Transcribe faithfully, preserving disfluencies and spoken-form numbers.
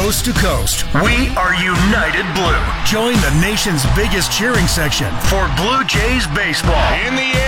coast to coast, we are United Blue. Join the nation's biggest cheering section for Blue Jays baseball. In the air.